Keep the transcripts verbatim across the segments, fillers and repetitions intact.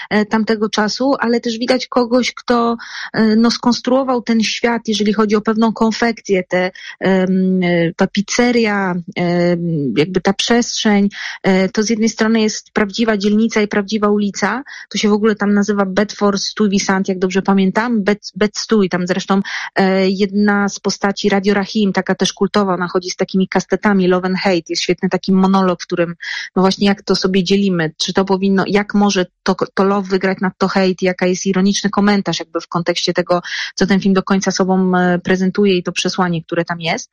tamtego czasu, ale też widać kogoś, kto no, skonstruował ten świat, jeżeli chodzi o pewną konfekcję, te, ta pizzeria, jakby ta przestrzeń, to z jednej strony jest prawdziwa dzielnica i prawdziwa ulica, to się w ogóle tam nazywa Bedford Stuyvesant, jak dobrze pamiętam, Bed, Bed-Stuy, tam zresztą jedna z postaci Radio Rahim, taka też kultowa, ona chodzi z takimi kastetami, Love and Hate, jest świetny taki monolog, w którym no właśnie jak to sobie dzielimy, czy to powinno, jak może to, to love wygrać nad to hate, jaka jest ironiczny komentarz jakby w kontekście tego, co ten film do końca sobą prezentuje i to przesłanie, które tam jest.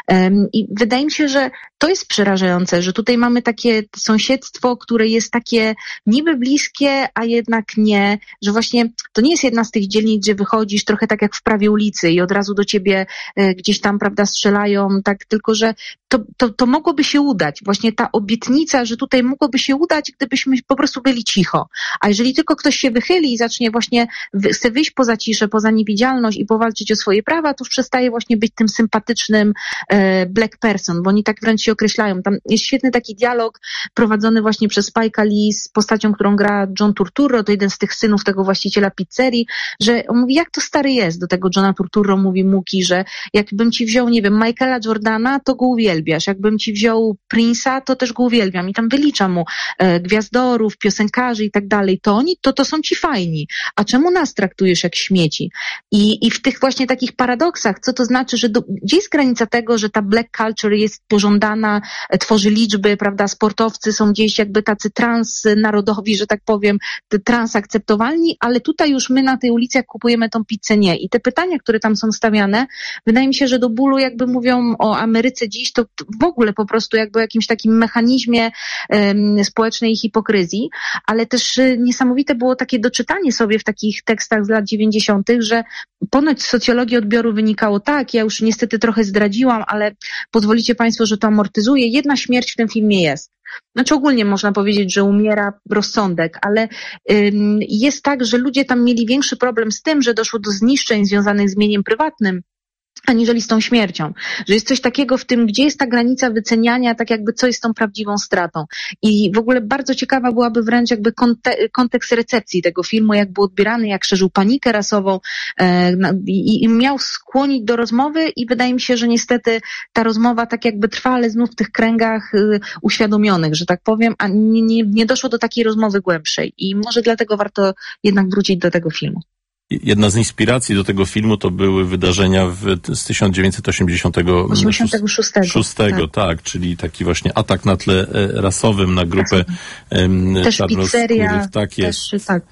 I wydaje mi się, że to jest przerażające, że tutaj mamy takie sąsiedztwo, które jest takie niby bliskie, a jednak nie, że właśnie to nie jest jedna z tych dzielnic, gdzie wychodzisz trochę tak jak w prawie ulicy i od razu do ciebie gdzieś tam, prawda, strzelają, tak, tylko że to, to, to mogłoby się udać. Właśnie ta obietnica, że tutaj mogłoby się udać, gdybyśmy po prostu byli cicho. A jeżeli tylko ktoś się wychyli i zacznie właśnie chce wyjść poza ciszę, poza niewidzialność i powalczyć o swoje prawa, to już przestaje właśnie być tym sympatycznym e, black person, bo oni tak wręcz się określają. Tam jest świetny taki dialog prowadzony właśnie przez Spike'a Lee z postacią, którą gra John Turturro, to jeden z tych synów tego właściciela pizzerii, że on mówi, jak to stary jest. Do tego Johna Turturro mówi Muki, że jakbym ci wziął, nie wiem, Michaela Jordana, to go uwielbiasz. Jakbym ci wziął Prince'a, to też go uwielbiam. I tam wylicza mu e, gwiazdorów, piosenkarzy i tak dalej. To oni, to, to są ci fajni. A czemu nas traktujesz jak śmieci? I, i w tych właśnie takich paradoksach, co to znaczy, że do, gdzie jest granica tego, że ta black culture jest pożądana, e, tworzy liczby, prawda, sportowcy są gdzieś jakby tacy transnarodowi, że tak powiem, transakceptowalni, ale tutaj już my na tej ulicy, jak kupujemy tą pizzę, nie. I te pytania, które tam są stawiane, wydaje mi się, że do bólu jakby mówią o Ameryce dziś, to w ogóle po prostu jakby o jakimś takim mechanizmie um, społecznej hipokryzji, ale też y, niesamowite było takie doczytanie sobie w takich tekstach z lat dziewięćdziesiątych, że ponoć z socjologii odbioru wynikało tak, ja już niestety trochę zdradziłam, ale pozwolicie Państwo, że to amortyzuję. Jedna śmierć w tym filmie jest. Znaczy ogólnie można powiedzieć, że umiera rozsądek, ale ym, jest tak, że ludzie tam mieli większy problem z tym, że doszło do zniszczeń związanych z mieniem prywatnym, aniżeli z tą śmiercią. Że jest coś takiego w tym, gdzie jest ta granica wyceniania, tak jakby co jest tą prawdziwą stratą. I w ogóle bardzo ciekawa byłaby wręcz jakby konte- kontekst recepcji tego filmu, jak był odbierany, jak szerzył panikę rasową e, i, i miał skłonić do rozmowy i wydaje mi się, że niestety ta rozmowa tak jakby trwa, ale znów w tych kręgach y, uświadomionych, że tak powiem, a nie, nie, nie doszło do takiej rozmowy głębszej. I może dlatego warto jednak wrócić do tego filmu. Jedna z inspiracji do tego filmu to były wydarzenia w, z tysiąc dziewięćset osiemdziesiątego szóstego, tak. tak, czyli taki właśnie atak na tle rasowym na grupę um, też pizzeria, tak jest, też, tak.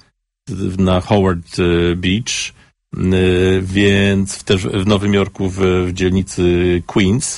na Howard Beach, więc też w Nowym Jorku w, w dzielnicy Queens.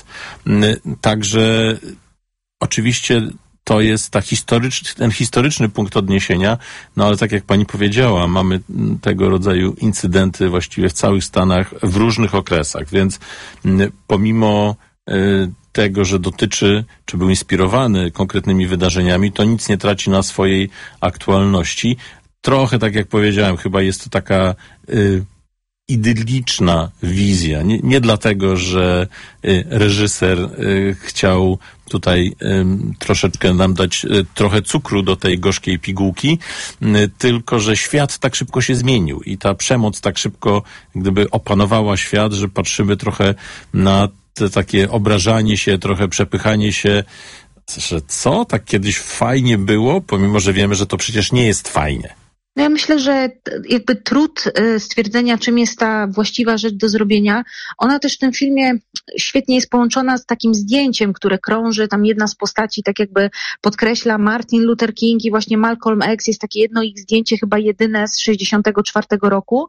Także oczywiście to jest ta historyczny, ten historyczny punkt odniesienia, no ale tak jak pani powiedziała, mamy tego rodzaju incydenty właściwie w całych Stanach w różnych okresach, więc pomimo tego, że dotyczy, czy był inspirowany konkretnymi wydarzeniami, to nic nie traci na swojej aktualności. Trochę, tak jak powiedziałem, chyba jest to taka y, idylliczna wizja. Nie, nie dlatego, że y, reżyser y, chciał tutaj y, troszeczkę nam dać y, trochę cukru do tej gorzkiej pigułki, y, tylko że świat tak szybko się zmienił i ta przemoc tak szybko gdyby opanowała świat, że patrzymy trochę na te takie obrażanie się, trochę przepychanie się, że co? Tak kiedyś fajnie było, pomimo że wiemy, że to przecież nie jest fajnie. No ja myślę, że jakby trud stwierdzenia, czym jest ta właściwa rzecz do zrobienia, ona też w tym filmie świetnie jest połączona z takim zdjęciem, które krąży, tam jedna z postaci tak jakby podkreśla Martin Luther King i właśnie Malcolm X, jest takie jedno ich zdjęcie, chyba jedyne z sześćdziesiątego czwartego roku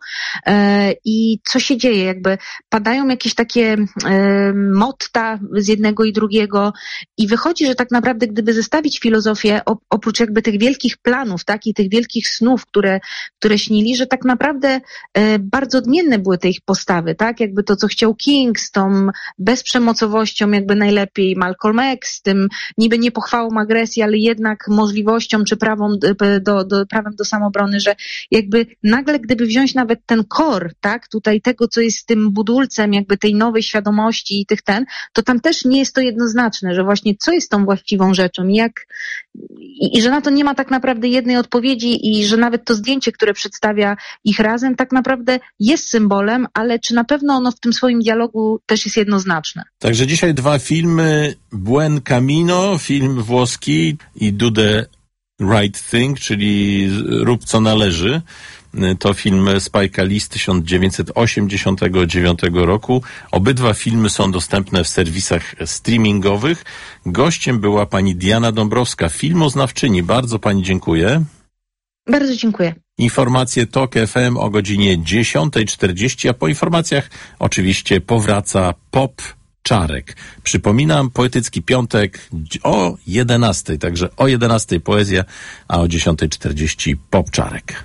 i co się dzieje, jakby padają jakieś takie motta z jednego i drugiego i wychodzi, że tak naprawdę gdyby zestawić filozofię, oprócz jakby tych wielkich planów, tak, i tych wielkich snów, które, które śnili, że tak naprawdę e, bardzo odmienne były te ich postawy, tak? Jakby to, co chciał King z tą bezprzemocowością jakby najlepiej Malcolm X, tym niby nie pochwałą agresji, ale jednak możliwością czy prawą do, do, prawem do samobrony, że jakby nagle gdyby wziąć nawet ten core, tak, tutaj tego, co jest tym budulcem jakby tej nowej świadomości i tych ten, to tam też nie jest to jednoznaczne, że właśnie co jest tą właściwą rzeczą i jak i, i że na to nie ma tak naprawdę jednej odpowiedzi i że nawet to zdjęcie, które przedstawia ich razem, tak naprawdę jest symbolem, ale czy na pewno ono w tym swoim dialogu też jest jednoznaczne. Także dzisiaj dwa filmy, Buen Camino, film włoski i Do the Right Thing, czyli Rób co należy. To film Spike'a Lee z tysiąc dziewięćset osiemdziesiątego dziewiątego roku. Obydwa filmy są dostępne w serwisach streamingowych. Gościem była pani Diana Dąbrowska, filmoznawczyni. Bardzo pani dziękuję. Bardzo dziękuję. Informacje TOK F M o godzinie dziesiąta czterdzieści, a po informacjach oczywiście powraca Pop Czarek. Przypominam, Poetycki Piątek o jedenastej, także o jedenastej poezja, a o dziesiąta czterdzieści Pop Czarek.